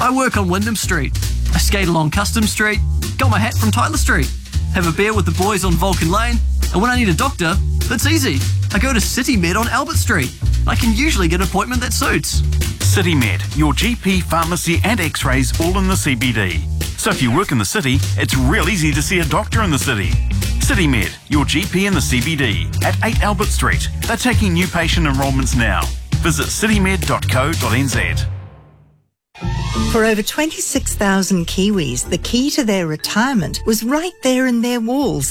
I work on Wyndham Street. I skate along Custom Street, got my hat from Tyler Street, have a beer with the boys on Vulcan Lane, and when I need a doctor, that's easy. I go to City Med on Albert Street. I can usually get an appointment that suits. City Med, your GP, pharmacy and x-rays all in the CBD. So if you work in the city, it's real easy to see a doctor in the city. City Med, your GP in the CBD at 8 Albert Street. They're taking new patient enrolments now. Visit citymed.co.nz. For over 26,000 Kiwis, the key to their retirement was right there in their walls.